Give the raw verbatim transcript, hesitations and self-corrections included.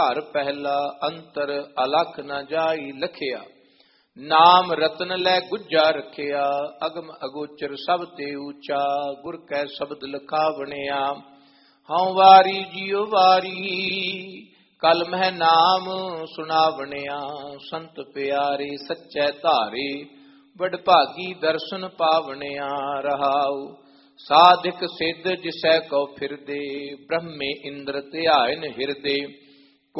ਘਰ ਪਹਿਲਾ ਅੰਤਰ ਅਲਖ ਨ ਜਾਈ ਲਖਿਆ। ਨਾਮ ਰਤਨ ਲੈ ਗੁੱਜਾ ਰਖਿਆ ਅਗਮ ਅਗੋਚਰ ਸਭ ਤੇ ਊਚਾ। ਗੁਰ ਕੈ ਸ਼ਬਦ ਲਖਾਵਣਿਆ ਹਉ ਵਾਰੀ ਜਿਉ ਵਾਰੀ। ਕਲ ਮਹਿ ਨਾਮ ਸੁਣਾਵਣਿਆ ਸੰਤ ਪਿਆਰੇ ਸੱਚੇ ਧਾਰੇ। ਵਡ ਭਾਗੀ ਦਰਸ਼ਨ ਪਾਵਣਿਆ ਰਹਾਉ। ਸਾਧਿਕ ਸਿੱਧ ਜਿਸੈ ਕੋ ਫਿਰਦੇ ਬ੍ਰਹਮੇ ਇੰਦਰ ਧਿਆਇਨ ਹਿਰਦੇ।